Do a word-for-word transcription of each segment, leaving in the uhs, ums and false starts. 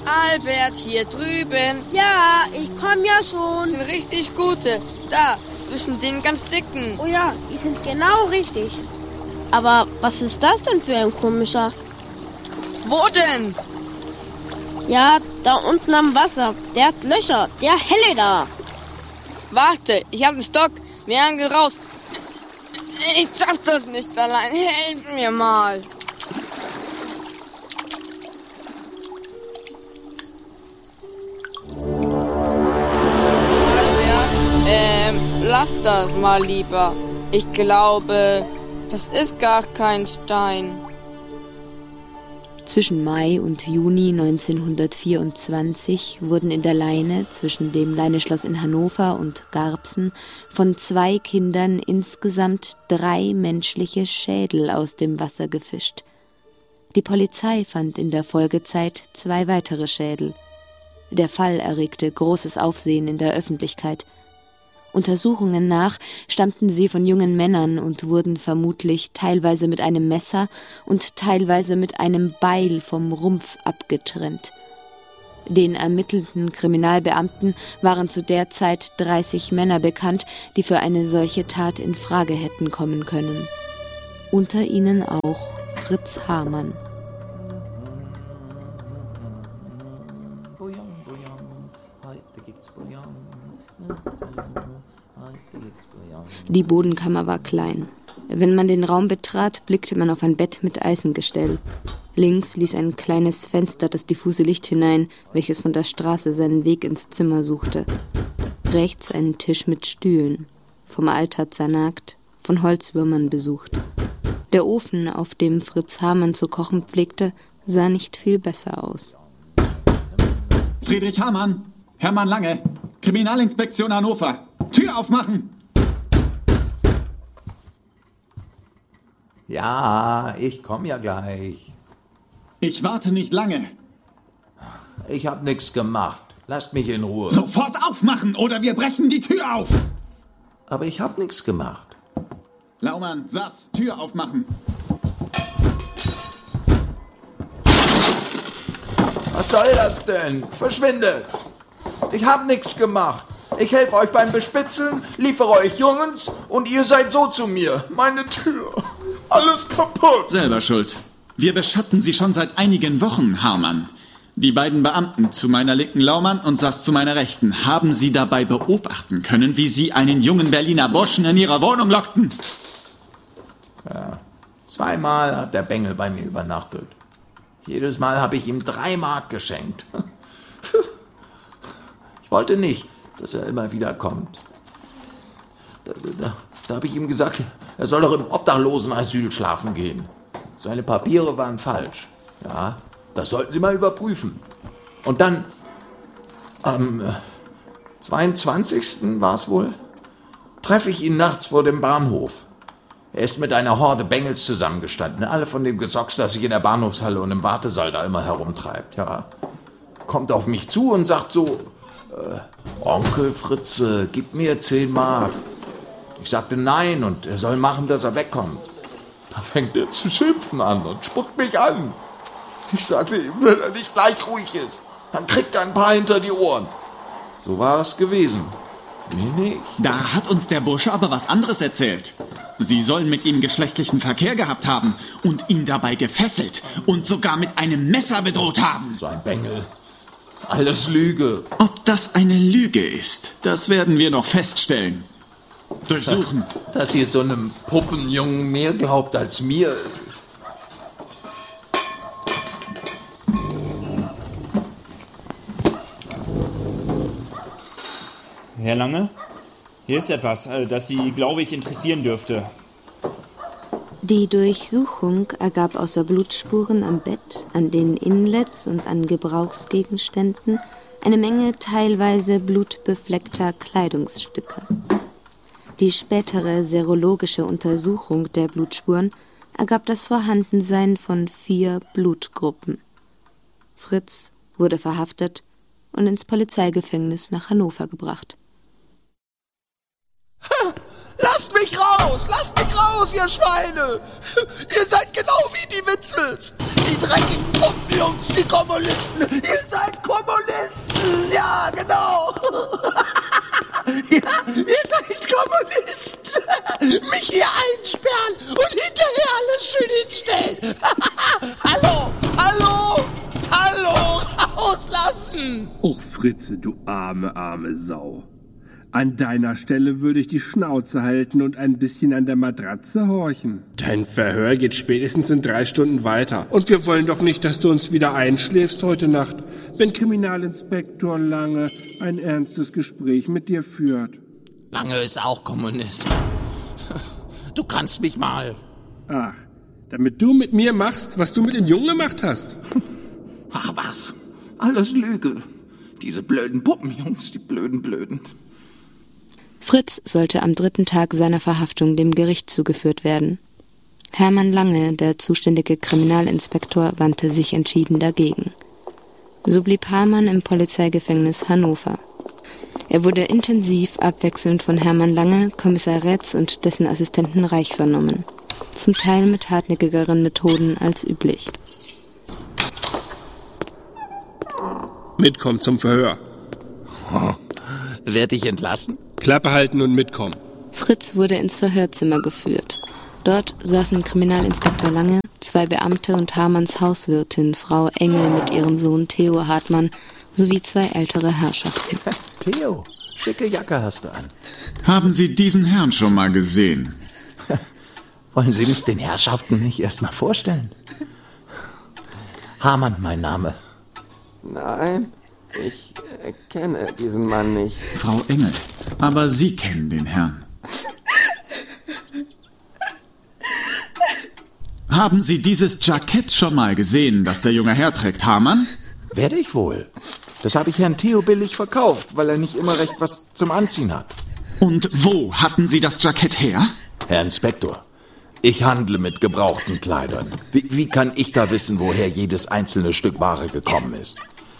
Albert, hier drüben. Ja, ich komm ja schon. Sind richtig gute. Da, zwischen den ganz dicken. Oh ja, die sind genau richtig. Aber was ist das denn für ein komischer? Wo denn? Ja, da unten am Wasser. Der hat Löcher. Der helle da. Warte, ich hab einen Stock. Wir angeln raus. Ich schaff das nicht allein. Helf mir mal. Albert, ähm, lass das mal lieber. Ich glaube, das ist gar kein Stein. Zwischen Mai und Juni neunzehnhundertvierundzwanzig wurden in der Leine zwischen dem Leineschloss in Hannover und Garbsen von zwei Kindern insgesamt drei menschliche Schädel aus dem Wasser gefischt. Die Polizei fand in der Folgezeit zwei weitere Schädel. Der Fall erregte großes Aufsehen in der Öffentlichkeit. Untersuchungen nach stammten sie von jungen Männern und wurden vermutlich teilweise mit einem Messer und teilweise mit einem Beil vom Rumpf abgetrennt. Den ermittelnden Kriminalbeamten waren zu der Zeit dreißig Männer bekannt, die für eine solche Tat in Frage hätten kommen können. Unter ihnen auch Fritz Hamann. Die Bodenkammer war klein. Wenn man den Raum betrat, blickte man auf ein Bett mit Eisengestell. Links ließ ein kleines Fenster das diffuse Licht hinein, welches von der Straße seinen Weg ins Zimmer suchte. Rechts ein Tisch mit Stühlen, vom Alter zernagt, von Holzwürmern besucht. Der Ofen, auf dem Fritz Hamann zu kochen pflegte, sah nicht viel besser aus. Friedrich Hamann, Hermann Lange, Kriminalinspektion Hannover. Tür aufmachen! Ja, ich komm ja gleich. Ich warte nicht lange. Ich hab nix gemacht. Lasst mich in Ruhe. Sofort aufmachen oder wir brechen die Tür auf! Aber ich hab nix gemacht. Laumann, Sass, Tür aufmachen. Was soll das denn? Verschwindet! Ich hab nix gemacht. Ich helfe euch beim Bespitzeln, liefere euch Jungens und ihr seid so zu mir. Meine Tür. Alles kaputt. Selber schuld. Wir beschatten Sie schon seit einigen Wochen, Hamann. Die beiden Beamten zu meiner linken Laumann und Sass zu meiner rechten haben Sie dabei beobachten können, wie Sie einen jungen Berliner Burschen in Ihrer Wohnung lockten. Ja, zweimal hat der Bengel bei mir übernachtet. Jedes Mal habe ich ihm drei Mark geschenkt. Ich wollte nicht, dass er immer wieder kommt. Da, da, da habe ich ihm gesagt, er soll doch im Obdachlosenasyl schlafen gehen. Seine Papiere waren falsch. Ja, das sollten Sie mal überprüfen. Und dann, am zweiundzwanzigsten war es wohl, treffe ich ihn nachts vor dem Bahnhof. Er ist mit einer Horde Bengels zusammengestanden, alle von dem Gesocks, das sich in der Bahnhofshalle und im Wartesaal da immer herumtreibt. Ja, kommt auf mich zu und sagt so, äh, Onkel Fritze, gib mir zehn Mark. Ich sagte nein und er soll machen, dass er wegkommt. Da fängt er zu schimpfen an und spuckt mich an. Ich sagte ihm, wenn er nicht gleich ruhig ist, dann kriegt er ein paar hinter die Ohren. So war es gewesen. Nee, nicht. Da hat uns der Bursche aber was anderes erzählt. Sie sollen mit ihm geschlechtlichen Verkehr gehabt haben und ihn dabei gefesselt und sogar mit einem Messer bedroht haben. So ein Bengel. Alles Lüge. Ob das eine Lüge ist, das werden wir noch feststellen. Durchsuchen. Dass ihr so einem Puppenjungen mehr glaubt als mir. Herr Lange, hier ist etwas, das Sie, glaube ich, interessieren dürfte. Die Durchsuchung ergab außer Blutspuren am Bett, an den Inlets und an Gebrauchsgegenständen eine Menge teilweise blutbefleckter Kleidungsstücke. Die spätere serologische Untersuchung der Blutspuren ergab das Vorhandensein von vier Blutgruppen. Fritz wurde verhaftet und ins Polizeigefängnis nach Hannover gebracht. Lasst mich raus! Lasst mich raus, ihr Schweine! Ihr seid genau wie die Witzels! Die dreckigen Puppenjungs, die Kommunisten! Ihr seid töten! Och, Fritze, du arme, arme Sau. An deiner Stelle würde ich die Schnauze halten und ein bisschen an der Matratze horchen. Dein Verhör geht spätestens in drei Stunden weiter. Und wir wollen doch nicht, dass du uns wieder einschläfst heute Nacht. Wenn Kriminalinspektor Lange ein ernstes Gespräch mit dir führt. Lange ist auch Kommunist. Du kannst mich mal. Ach, damit du mit mir machst, was du mit den Jungen gemacht hast. Ach was, alles Lüge. Diese blöden Puppenjungs, die blöden Blöden. Fritz sollte am dritten Tag seiner Verhaftung dem Gericht zugeführt werden. Hermann Lange, der zuständige Kriminalinspektor, wandte sich entschieden dagegen. So blieb Hamann im Polizeigefängnis Hannover. Er wurde intensiv abwechselnd von Hermann Lange, Kommissar Retz und dessen Assistenten Reich vernommen. Zum Teil mit hartnäckigeren Methoden als üblich. Mitkommen zum Verhör. Oh, werd ich entlassen? Klappe halten und mitkommen. Fritz wurde ins Verhörzimmer geführt. Dort saßen Kriminalinspektor Lange, zwei Beamte und Hamanns Hauswirtin, Frau Engel mit ihrem Sohn Theo Hartmann, sowie zwei ältere Herrschaften. Theo, schicke Jacke hast du an. Haben Sie diesen Herrn schon mal gesehen? Wollen Sie mich den Herrschaften nicht erst mal vorstellen? Hamann, mein Name. Nein, ich äh, kenne diesen Mann nicht. Frau Engel, aber Sie kennen den Herrn. Haben Sie dieses Jackett schon mal gesehen, das der junge Herr trägt, Hamann? Werde ich wohl. Das habe ich Herrn Theo billig verkauft, weil er nicht immer recht was zum Anziehen hat. Und wo hatten Sie das Jackett her? Herr Inspektor, ich handle mit gebrauchten Kleidern. Wie, wie kann ich da wissen, woher jedes einzelne Stück Ware gekommen ist?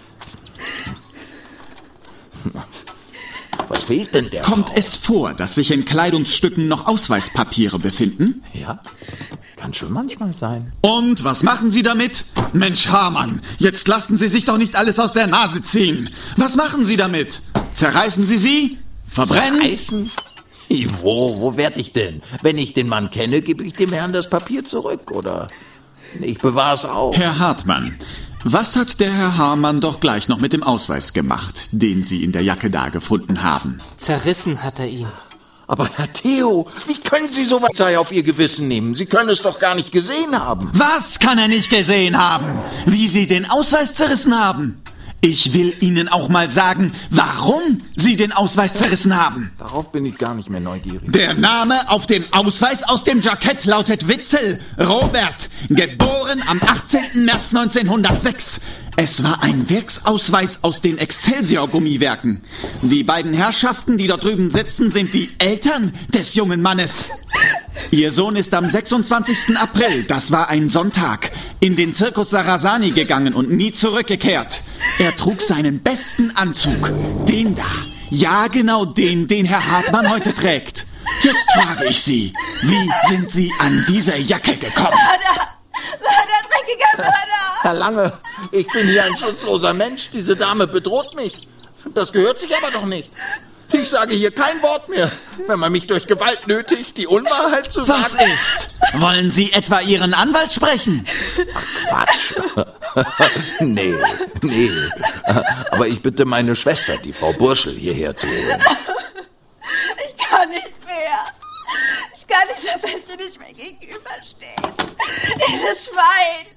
Was fehlt denn der Kommt Frau? es vor, dass sich in Kleidungsstücken noch Ausweispapiere befinden? Ja, kann schon manchmal sein. Und was machen Sie damit? Mensch, Hamann, jetzt lassen Sie sich doch nicht alles aus der Nase ziehen. Was machen Sie damit? Zerreißen Sie sie? Verbrennen? Zerreißen? Wo, wo werd ich denn? Wenn ich den Mann kenne, gebe ich dem Herrn das Papier zurück, oder? Ich bewahre es auch. Herr Hartmann, was hat der Herr Hamann doch gleich noch mit dem Ausweis gemacht, den Sie in der Jacke da gefunden haben? Zerrissen hat er ihn. Aber Herr Theo, wie können Sie sowas sei auf Ihr Gewissen nehmen? Sie können es doch gar nicht gesehen haben. Was kann er nicht gesehen haben? Wie Sie den Ausweis zerrissen haben? Ich will Ihnen auch mal sagen, warum Sie den Ausweis zerrissen haben. Darauf bin ich gar nicht mehr neugierig. Der Name auf dem Ausweis aus dem Jackett lautet Witzel Robert, geboren am achtzehnten März neunzehnhundertsechs. Es war ein Werksausweis aus den Excelsior-Gummiwerken. Die beiden Herrschaften, die dort drüben sitzen, sind die Eltern des jungen Mannes. Ihr Sohn ist am sechsundzwanzigsten April, das war ein Sonntag, in den Zirkus Sarasani gegangen und nie zurückgekehrt. Er trug seinen besten Anzug, den da. Ja, genau den, den Herr Hartmann heute trägt. Jetzt frage ich Sie, wie sind Sie an diese Jacke gekommen? Mörder! Mörder, dreckiger Mörder! Herr Lange, ich bin hier ein schutzloser Mensch. Diese Dame bedroht mich. Das gehört sich aber doch nicht. Ich sage hier kein Wort mehr. Wenn man mich durch Gewalt nötigt, die Unwahrheit zu sagen... Was ist? Wollen Sie etwa Ihren Anwalt sprechen? Ach, Quatsch. nee, nee. Aber ich bitte meine Schwester, die Frau Burschel, hierher zu holen. Ich kann nicht mehr. Ich kann dieser Beste nicht mehr gegenüberstehen. Dieses Schwein.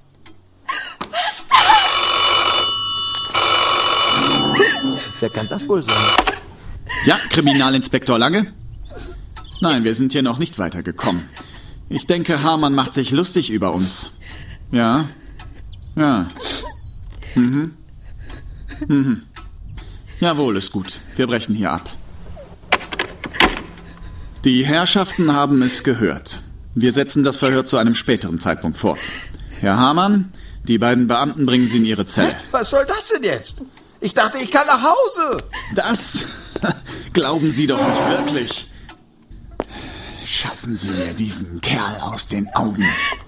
Was? Wer kann das wohl sein? Ja, Kriminalinspektor Lange? Nein, wir sind hier noch nicht weitergekommen. Ich denke, Hamann macht sich lustig über uns. Ja? Ja. Mhm. Mhm. Jawohl, ist gut. Wir brechen hier ab. Die Herrschaften haben es gehört. Wir setzen das Verhör zu einem späteren Zeitpunkt fort. Herr Hamann, die beiden Beamten bringen Sie in Ihre Zelle. Was soll das denn jetzt? Ich dachte, ich kann nach Hause. Das glauben Sie doch nicht wirklich. Schaffen Sie mir diesen Kerl aus den Augen.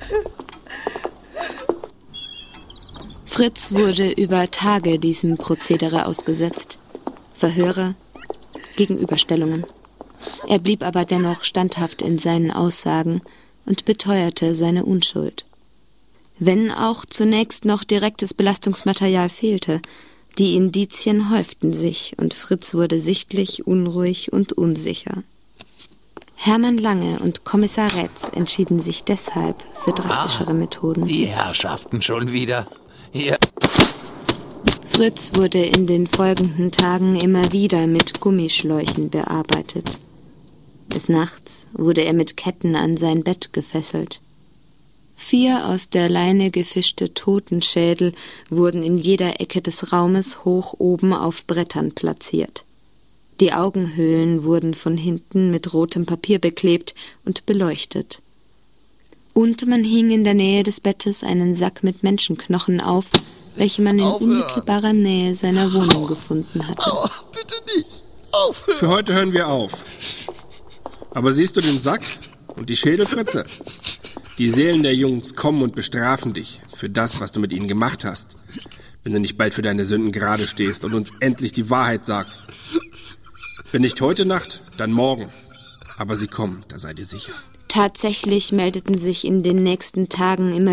Fritz wurde über Tage diesem Prozedere ausgesetzt. Verhöre, Gegenüberstellungen. Er blieb aber dennoch standhaft in seinen Aussagen und beteuerte seine Unschuld. Wenn auch zunächst noch direktes Belastungsmaterial fehlte, Die Indizien häuften sich und Fritz wurde sichtlich unruhig und unsicher. Hermann Lange und Kommissar Rätz entschieden sich deshalb für drastischere ah, Methoden. Die Herrschaften schon wieder. Hier. Fritz wurde in den folgenden Tagen immer wieder mit Gummischläuchen bearbeitet. Des Nachts wurde er mit Ketten an sein Bett gefesselt. Vier aus der Leine gefischte Totenschädel wurden in jeder Ecke des Raumes hoch oben auf Brettern platziert. Die Augenhöhlen wurden von hinten mit rotem Papier beklebt und beleuchtet. Und man hing in der Nähe des Bettes einen Sack mit Menschenknochen auf, welche man in Aufhören. unmittelbarer Nähe seiner Wohnung gefunden hatte. Oh, bitte nicht. Aufhören. Für heute hören wir auf. Aber siehst du den Sack und die Schädelfritze? Die Seelen der Jungs kommen und bestrafen dich für das, was du mit ihnen gemacht hast, wenn du nicht bald für deine Sünden gerade stehst und uns endlich die Wahrheit sagst. Wenn nicht heute Nacht, dann morgen. Aber sie kommen, da seid ihr sicher. Tatsächlich meldeten sich in den nächsten Tagen immer